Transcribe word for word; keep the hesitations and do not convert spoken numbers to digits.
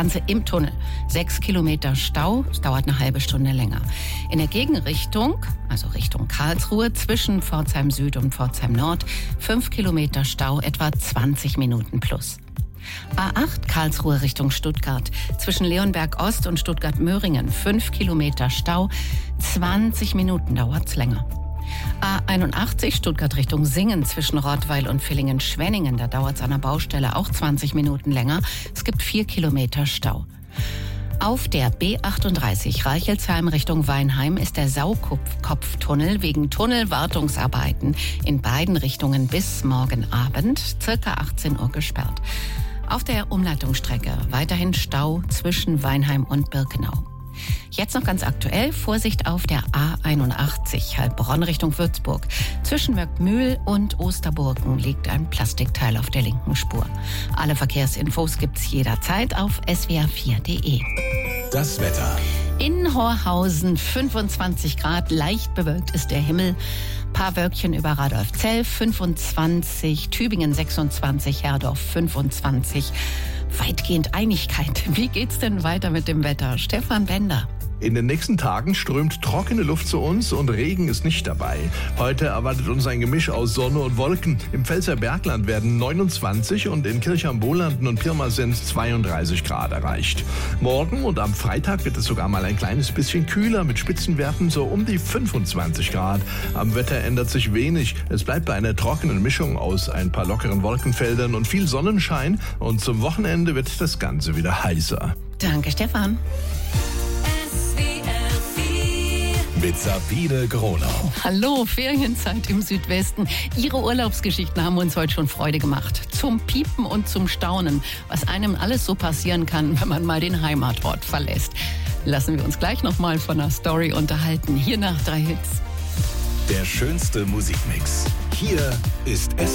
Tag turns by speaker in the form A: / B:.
A: Ganze im Tunnel. Sechs Kilometer Stau, es dauert eine halbe Stunde länger. In der Gegenrichtung, also Richtung Karlsruhe, zwischen Pforzheim Süd und Pforzheim Nord, fünf Kilometer Stau, etwa zwanzig Minuten plus. A acht Karlsruhe Richtung Stuttgart. Zwischen Leonberg Ost und Stuttgart-Möhringen fünf Kilometer Stau. zwanzig Minuten dauert's länger. A einundachtzig Stuttgart Richtung Singen zwischen Rottweil und Villingen-Schwenningen. Da dauert's an der Baustelle auch zwanzig Minuten länger. Es gibt vier Kilometer Stau. Auf der B achtunddreißig Reichelsheim Richtung Weinheim ist der Saukopftunnel wegen Tunnelwartungsarbeiten in beiden Richtungen bis morgen Abend, circa achtzehn Uhr, gesperrt. Auf der Umleitungsstrecke weiterhin Stau zwischen Weinheim und Birkenau. Jetzt noch ganz aktuell, Vorsicht auf der A einundachtzig, Heilbronn Richtung Würzburg. Zwischen Möckmühl und Osterburgen liegt ein Plastikteil auf der linken Spur. Alle Verkehrsinfos gibt's jederzeit auf s w r vier punkt d e.
B: Das Wetter.
A: In Horhausen fünfundzwanzig Grad, leicht bewölkt ist der Himmel. Paar Wölkchen über Radolfzell, fünfundzwanzig, Tübingen sechsundzwanzig, Herdorf fünfundzwanzig. Weitgehend Einigkeit. Wie geht's denn weiter mit dem Wetter? Stefan Bender.
C: In den nächsten Tagen strömt trockene Luft zu uns und Regen ist nicht dabei. Heute erwartet uns ein Gemisch aus Sonne und Wolken. Im Pfälzer Bergland werden neunundzwanzig und in Kirchheim-Bolanden und Pirmasens zweiunddreißig Grad erreicht. Morgen und am Freitag wird es sogar mal ein kleines bisschen kühler mit Spitzenwerten so um die fünfundzwanzig Grad. Am Wetter ändert sich wenig. Es bleibt bei einer trockenen Mischung aus ein paar lockeren Wolkenfeldern und viel Sonnenschein. Und zum Wochenende wird das Ganze wieder heißer.
A: Danke, Stefan.
B: Mit Sabine Gronau.
A: Hallo, Ferienzeit im Südwesten. Ihre Urlaubsgeschichten haben uns heute schon Freude gemacht. Zum Piepen und zum Staunen, was einem alles so passieren kann, wenn man mal den Heimatort verlässt. Lassen wir uns gleich noch mal von einer Story unterhalten. Hier nach drei Hits.
B: Der schönste Musikmix. Hier ist es.